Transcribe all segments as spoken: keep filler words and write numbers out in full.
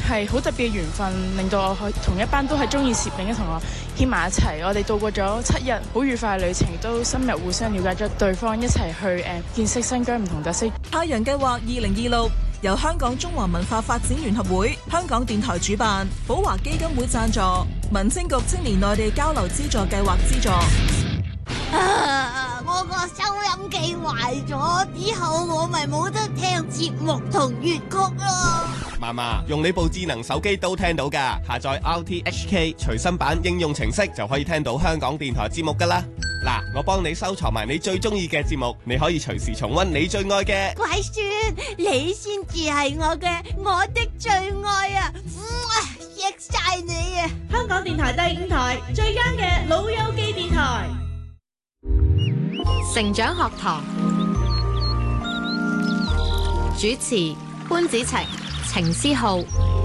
係好特別嘅緣分，令到我可以同一班都係中意攝影嘅同學牽埋一齊。我哋度過咗七日好愉快嘅旅程，都深入互相了解咗對方，一齊去誒、呃、見識新疆唔同特色。 太陽計劃二零二六由香港中華文化發展聯合會、香港電台主辦，寶華基金會贊助，民政局青年內地交流資助計劃資助。 啊！我個收音機壞咗，以後我咪冇得聽節目同粵曲咯。 媽媽，用你部智能手機都聽到噶，下載 R T H K 隨身版應用程式就可以聽到香港電台節目噶啦。嗱，我幫你收藏埋你最中意嘅節目，你可以隨時重溫你最愛嘅。 乖孫，你先至係我嘅我的最愛啊！錫晒你啊！ 香港電台第五台最啱嘅老友記電台。 成長學堂主持潘子晴、程思浩。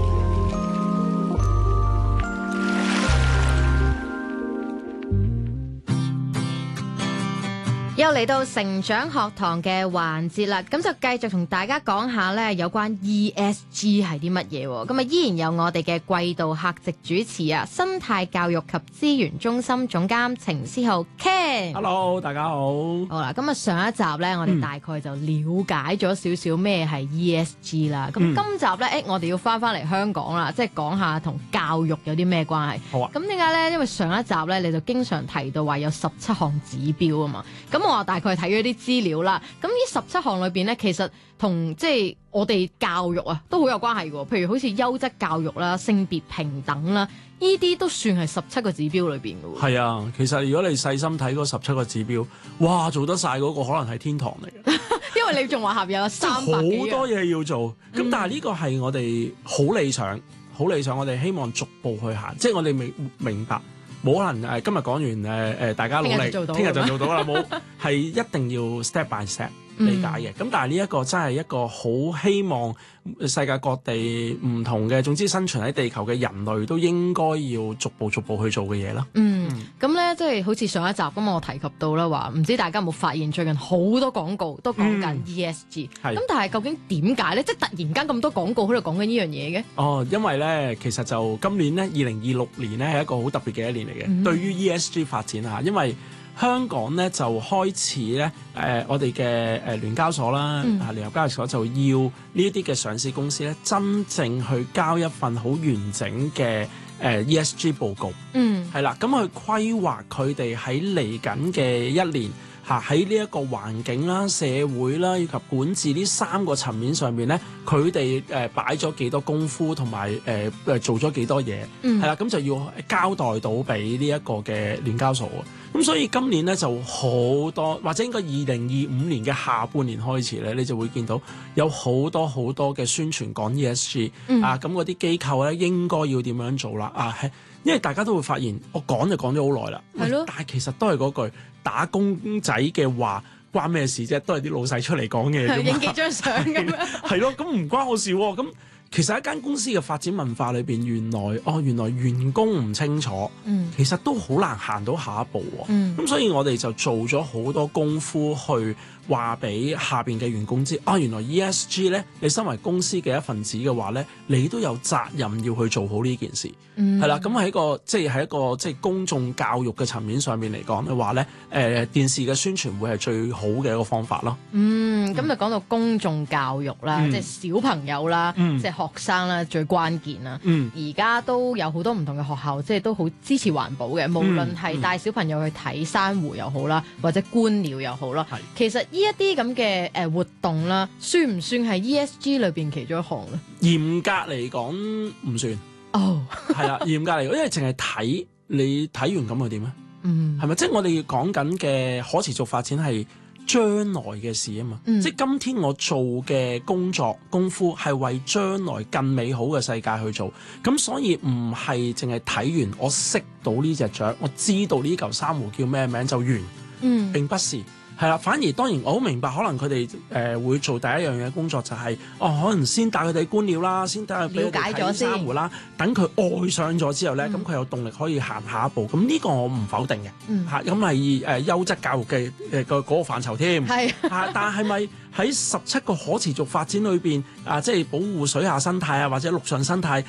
又嚟到成長學堂嘅環節啦，咁就繼續同大家講下咧有關 E S G 係啲乜嘢。咁啊依然有我哋嘅季度客席主持啊，生態教育及資源中心總監程思浩 Ken。 Hello， 大家好。 好啦，咁啊上一集咧，我哋大概就了解咗少少咩係 E S G 啦。咁、嗯、今集咧，誒我哋要翻翻嚟香港啦，即係講下同教育有啲咩關係。 好啊。 咁點解咧？因為上一集咧，你就經常提到話有十七項指標啊嘛。咁我大概睇咗啲資料啦，咁呢十七項裏邊咧，其實同即係我哋教育啊都好有關係嘅。譬如好似優質教育啦、性別平等啦，呢啲都算係十七個指標裏邊嘅。 係啊，其實如果你細心睇嗰十七個指標，哇，做得晒嗰個可能係天堂嚟嘅。 因為你仲話下邊有三百幾樣，好多嘢要做。咁、嗯、但係呢個係我哋好理想、好理想，我哋希望逐步去行，即係我哋明明白。冇可能誒，今日講完誒誒，大家努力，聽日就做到啦。冇係一定要 step by step 理解嘅。咁、嗯、但係呢一個真係一個好希望世界各地唔同嘅，總之生存喺地球嘅人類都應該要逐步逐步去做嘅嘢啦。 嗯，咁咧即係好似上一集咁，我提及到啦，話唔知大家有冇發現最近好多廣告都講緊 E S G。咁、嗯、但係究竟點解咧？即係突然間咁多廣告喺度講緊呢樣嘢嘅？ 哦，因為咧，其實就今年咧，二零二六年咧係一個好特別嘅一年嚟嘅。嗯、對於 E S G 發展嚇，因為香港咧就開始咧，誒、呃、我哋嘅誒聯交所啦，啊、嗯、聯合交易所就要呢一啲嘅上市公司咧，真正去交一份好完整嘅誒、呃、E S G 報告，嗯，係啦，咁去規劃佢哋喺嚟緊嘅一年嚇喺呢一個環境啦、社會啦以及管治呢三個層面上面咧，佢哋誒擺咗幾多功夫同埋誒誒做咗幾多嘢，係啦、嗯，咁就要交代到俾呢一個嘅聯交所。咁所以今年咧就好多，或者應該二零二五年嘅下半年開始咧，你就會見到有好多好多嘅宣傳講 E S G、嗯、啊，咁嗰啲機構咧應該要點樣做啦？啊，係因為大家都會發現，我講就講咗好耐啦，係咯，但係其實都係嗰句打工仔嘅話關咩事啫？都係啲老細出嚟講嘅啫嘛， 影幾張相咁樣， 係咯，咁唔關我事喎，咁。其實一間公司嘅發展文化裏邊，原來哦，原來員工唔清楚，嗯、其實都好難行到下一步喎。咁、嗯、所以我哋就做咗好多功夫去話俾下邊嘅員工知，啊，原來 E S G 咧，你身為公司嘅一份子嘅話咧，你都有責任要去做好呢件事，係、嗯、啦。咁喺個即係喺一個即係公眾教育嘅層面上面嚟講嘅話咧，誒、呃、電視嘅宣傳會係最好嘅一個方法咯。 嗯，咁就講到公眾教育啦，嗯、即係小朋友啦，嗯、即係學生啦，最關鍵啦。而家、嗯、都有好多唔同嘅學校，即係都好支持環保嘅，無論係帶小朋友去睇珊瑚又好啦，或者觀鳥又好啦。係其實呢一啲咁嘅誒活動啦，算唔算係 E S G 裏邊其中一項咧？ 嚴格嚟講唔算。哦，係啦，嚴格嚟講，因為淨係睇，你睇完咁又點咧？嗯，係咪？即係我哋講緊嘅可持續發展係將來嘅事啊嘛。嗯、即係今天我做嘅工作功夫係為將來更美好嘅世界去做。咁所以唔係淨係睇完我識到呢隻雀，我知道呢嚿珊瑚叫咩名就完。嗯，並不是。係啦，反而當然我好明白，可能佢哋誒會做第一樣嘢工作就係、是，哦，可能先帶佢哋觀鳥啦，先帶佢俾佢哋睇珊瑚啦，等佢愛上咗之後咧，咁佢、嗯、有動力可以行下一步。咁呢個我唔否定嘅，嚇咁係誒優質教育嘅誒個嗰個範疇添。係嚇是，但係咪喺十七個可持續發展裏邊啊，即係保護水下生態啊，或者陸上生態